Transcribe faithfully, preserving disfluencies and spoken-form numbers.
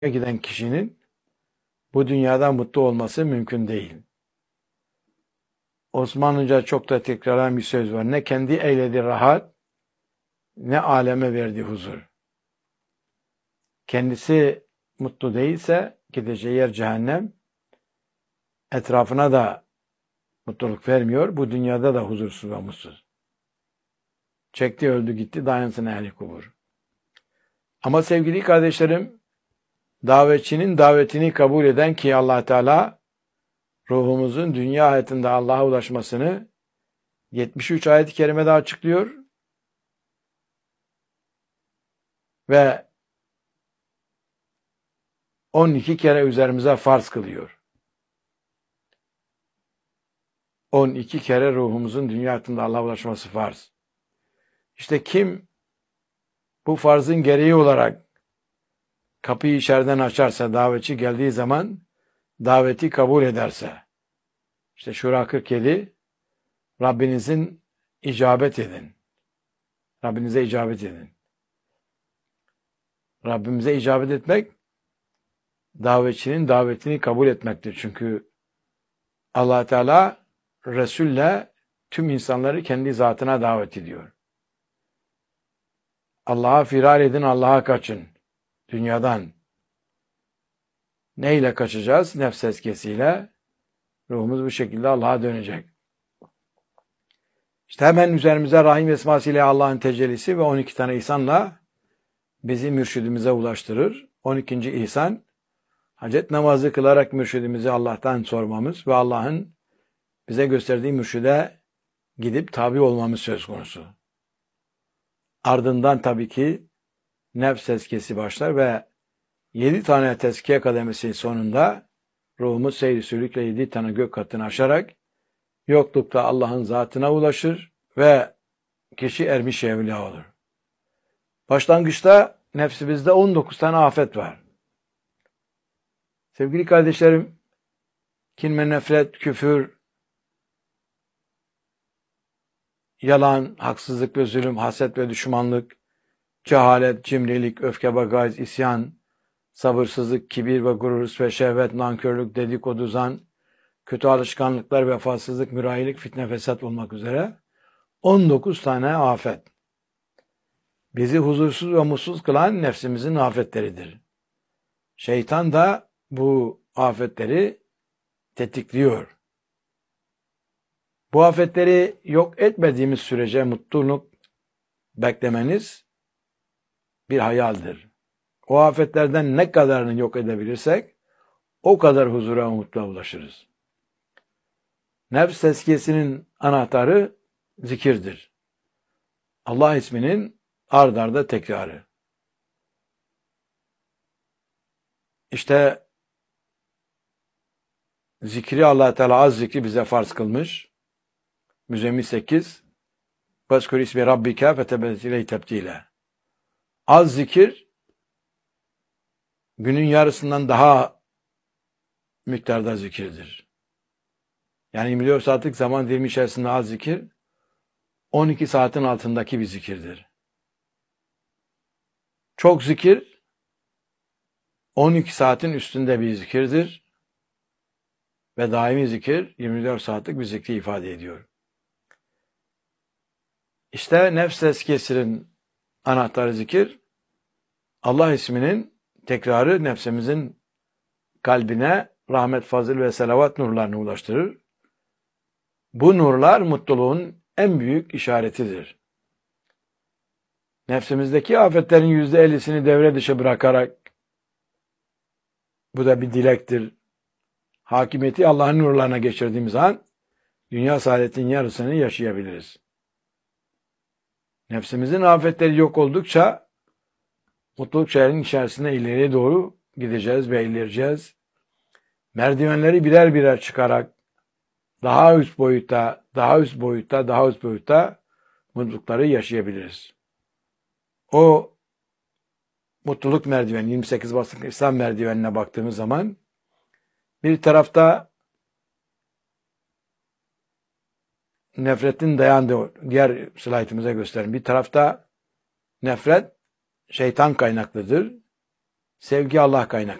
giden kişinin bu dünyada mutlu olması mümkün değil. Osmanlıca çok da tekrarlanan bir söz var. Ne kendi eyledi rahat, ne aleme verdi huzur. Kendisi mutlu değilse gideceği yer cehennem, etrafına da mutluluk vermiyor. Bu dünyada da huzursuz ve mutsuz. Çekti öldü gitti, dayansın ehli kubur. Ama sevgili kardeşlerim, davetçinin davetini kabul eden ki Allah Teala ruhumuzun dünya hayatında Allah'a ulaşmasını yetmiş üç ayet-i kerimede açıklıyor ve on iki kere üzerimize farz kılıyor. on iki kere ruhumuzun dünya hayatında Allah'a ulaşması farz. İşte kim bu farzın gereği olarak kapıyı içeriden açarsa, davetçi geldiği zaman daveti kabul ederse, işte Şura kırk yedi, Rabbinizin icabet edin. Rabbinize icabet edin. Rabbimize icabet etmek, davetçinin davetini kabul etmektir. Çünkü Allah Teala Resul'le tüm insanları kendi zatına davet ediyor. Allah'a firar edin, Allah'a kaçın. Dünyadan. Neyle kaçacağız? Nefs eskesiyle. Ruhumuz bu şekilde Allah'a dönecek. İşte hemen üzerimize Rahim esmasıyla Allah'ın tecellisi ve on iki tane ihsanla bizi mürşidimize ulaştırır. on ikinci ihsan, hacet namazı kılarak mürşidimizi Allah'tan sormamız ve Allah'ın bize gösterdiği mürşide gidip tabi olmamız söz konusu. Ardından tabii ki nefs tezkiyesi başlar ve yedi tane tezkiye kademesi sonunda ruhumuz seyri sülükle yedi tane gök katını aşarak yoklukta Allah'ın zatına ulaşır ve kişi ermiş evliya olur. Başlangıçta nefsimizde on dokuz tane afet var. Sevgili kardeşlerim, kin ve nefret, küfür, yalan, haksızlık ve zulüm, haset ve düşmanlık, cehalet, cimrilik, öfke ve gayz, isyan, sabırsızlık, kibir ve gurur ve şehvet, nankörlük, dedikodu, zan, kötü alışkanlıklar, vefasızlık, mürahilik, fitne, fesat olmak üzere on dokuz tane afet. Bizi huzursuz ve mutsuz kılan nefsimizin afetleridir. Şeytan da bu afetleri tetikliyor. Bu afetleri yok etmediğimiz sürece mutluluk beklemeniz bir hayaldir. O afetlerden ne kadarını yok edebilirsek o kadar huzura ve mutluluğa ulaşırız. Nefs tezkiyesinin anahtarı zikirdir. Allah isminin ard arda tekrarı. İşte zikri Allah Teala az zikri bize farz kılmış. Müzzemmil sekiz. Vezkur ismi rabbike fetebezzel ileyhi tebdile. Az zikir günün yarısından daha miktarda zikirdir. Yani yirmi dört saatlik zaman dilimi içerisinde az zikir on iki saatin altındaki bir zikirdir. Çok zikir on iki saatin üstünde bir zikirdir ve daimi zikir yirmi dört saatlik bir zikri ifade ediyor. İşte nefs tezkiyesinin anahtarı zikir, Allah isminin tekrarı nefsimizin kalbine rahmet, fazıl ve selavat nurlarını ulaştırır. Bu nurlar mutluluğun en büyük işaretidir. Nefsimizdeki afetlerin yüzde ellisini devre dışı bırakarak, bu da bir dilektir, hakimiyeti Allah'ın nurlarına geçirdiğimiz an, dünya saadetin yarısını yaşayabiliriz. Nefsimizin afetleri yok oldukça, mutluluk çayının içerisinde ileriye doğru gideceğiz ve ilerleyeceğiz. Merdivenleri birer birer çıkarak, daha üst boyutta, daha üst boyutta, daha üst boyutta mutlulukları yaşayabiliriz. O mutluluk merdiveni, yirmi sekiz basamaklı İslam merdivenine baktığımız zaman bir tarafta nefretin dayandığı, diğer slaytımıza gösterin. Bir tarafta nefret şeytan kaynaklıdır. Sevgi Allah kaynak.